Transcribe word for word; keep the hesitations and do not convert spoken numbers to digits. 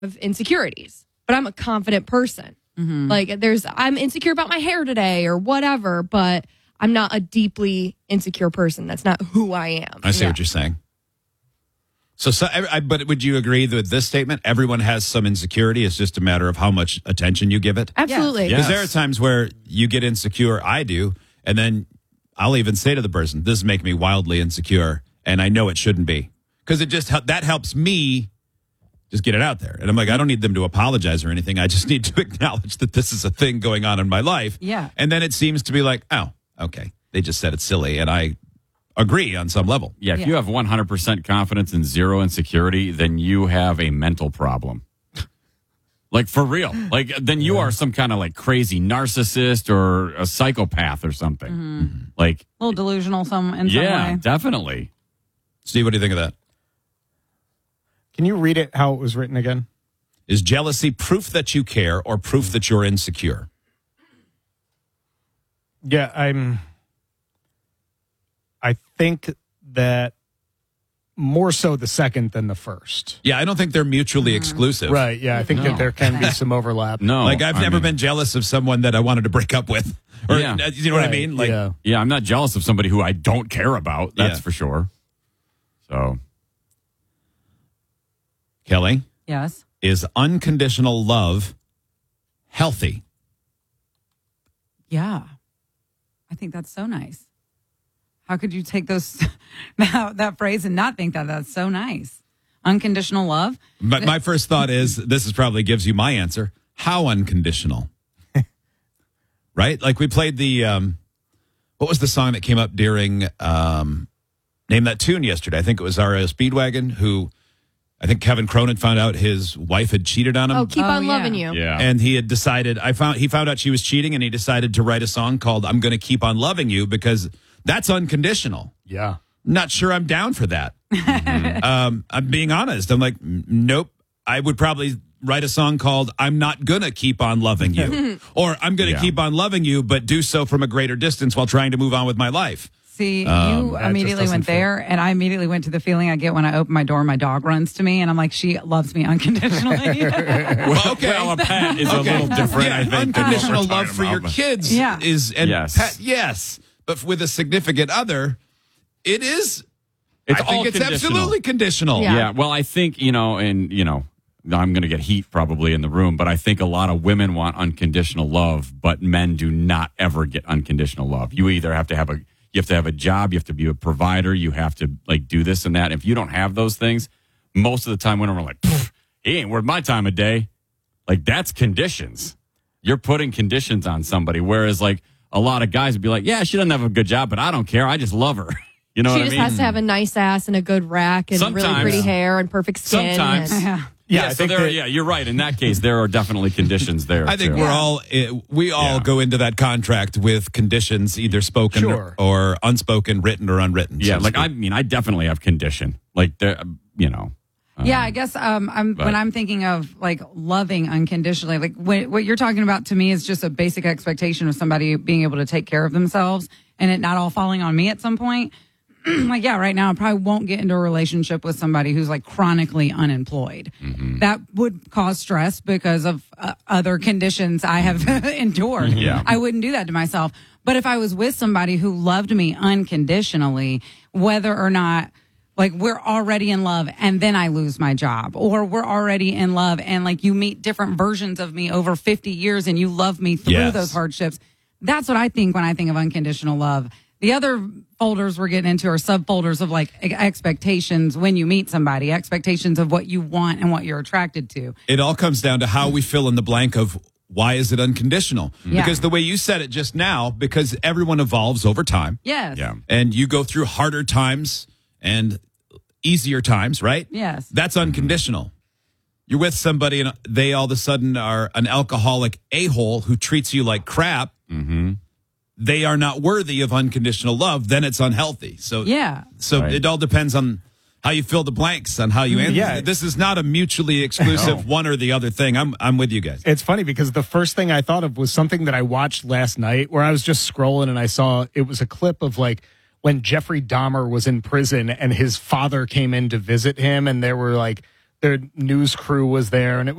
have insecurities, but I'm a confident person. Mm-hmm. Like there's, I'm insecure about my hair today or whatever, but I'm not a deeply insecure person. That's not who I am. I see Yeah. what you're saying. So, so I, but would you agree with this statement? Everyone has some insecurity. It's just a matter of how much attention you give it. Absolutely. Because Yes. there are times where you get insecure, I do, and then I'll even say to the person, this is making me wildly insecure, and I know it shouldn't be. Because it just, hel- that helps me just get it out there. And I'm like, I don't need them to apologize or anything. I just need to acknowledge that this is a thing going on in my life. Yeah. And then it seems to be like, oh, okay. They just said it's silly, and I agree on some level. Yeah, if Yeah. you have one hundred percent confidence and zero insecurity, then you have a mental problem. Like, for real. Like, then you are some kind of, like, crazy narcissist or a psychopath or something. Mm-hmm. Like, A little delusional some in yeah, some way. definitely. Steve, what do you think of that? Can you read it how it was written again? Is jealousy proof that you care or proof that you're insecure? Yeah, I'm. I think that more so the second than the first. Yeah, I don't think they're mutually exclusive. Right. Yeah, I think No. that there can be some overlap. No. Like, I've I never mean- been jealous of someone that I wanted to break up with. Or, Yeah. uh, you know what I Right, mean? Like, yeah. Yeah, I'm not jealous of somebody who I don't care about. That's Yeah. for sure. So, Kelly, Yes. is unconditional love healthy? Yeah. I think that's so nice. How could you take those that, that phrase and not think that that's so nice? Unconditional love. My, my first thought is this is probably gives you my answer. How unconditional? Right? Like we played the, um, what was the song that came up during um, Name That Tune yesterday? I think it was R O Speedwagon, who I think Kevin Cronin found out his wife had cheated on him. Oh, keep Oh, on yeah. loving you. yeah. And he had decided, I found he found out she was cheating, and he decided to write a song called I'm Gonna Keep on Loving You because that's unconditional. Yeah. Not sure I'm down for that. um, I'm being honest. I'm like, "N- nope. I would probably write a song called I'm Not Gonna Keep on Loving You. Or I'm Gonna Yeah. Keep on Loving You, but do so from a greater distance while trying to move on with my life. See, Um, you that just immediately doesn't went fit. there, and I immediately went to the feeling I get when I open my door and my dog runs to me, and I'm like, she loves me unconditionally. Well, okay. Well, a pet is a little different, Yeah, I think. than what unconditional we're love talking for your about, but- kids Yeah. is and Yes. pet, yes. But with a significant other, it is It's I think all it's conditional. absolutely conditional. Yeah. Yeah, well, I think, you know, and, you know, I'm going to get heat probably in the room, but I think a lot of women want unconditional love, but men do not ever get unconditional love. You either have to have a, you have to have a job, you have to be a provider, you have to like do this and that. If you don't have those things, most of the time women are like, "Pfft, he ain't worth my time of day. Like that's conditions. You're putting conditions on somebody. Whereas like a lot of guys would be like, yeah, she doesn't have a good job, but I don't care. I just love her. You know She what just I mean? has to have a nice ass and a good rack and really Sometimes. pretty hair and perfect skin. Sometimes. and- yeah. Yeah, Yeah, I so think there, that- yeah, you're right. In that case, there are definitely conditions there. I think too. we're all eh, we all Yeah. go into that contract with conditions either spoken Sure. or unspoken, written or unwritten. Yeah, so to like I speak. mean, I definitely have condition. Like there, you know. Yeah, I guess um, I'm but- when I'm thinking of like loving unconditionally, like what, what you're talking about to me is just a basic expectation of somebody being able to take care of themselves and it not all falling on me at some point. Like, yeah, right now I probably won't get into a relationship with somebody who's like chronically unemployed. That would cause stress because of uh, other conditions I have endured. Yeah. I wouldn't do that to myself. But if I was with somebody who loved me unconditionally, whether or not like we're already in love and then I lose my job, or we're already in love and like you meet different versions of me over fifty years and you love me through Yes. those hardships. That's what I think when I think of unconditional love. The other folders we're getting into are subfolders of like e- expectations when you meet somebody, expectations of what you want and what you're attracted to. it all comes down to how we fill in the blank of why is it unconditional? Yeah. Because the way you said it just now, because everyone evolves over time. Yes. Yeah. And you go through harder times and easier times, right? Yes. That's unconditional. You're with somebody and they all of a sudden are an alcoholic a-hole who treats you like crap. Mm-hmm. They are not worthy of unconditional love, then it's unhealthy. So Yeah. So Right. it all depends on how you fill the blanks, on how you answer. Yeah. This is not a mutually exclusive one or the other thing. I'm I'm with you guys. It's funny because the first thing I thought of was something that I watched last night where I was just scrolling and I saw it was a clip of like when Jeffrey Dahmer was in prison and his father came in to visit him and there were like their news crew was there and it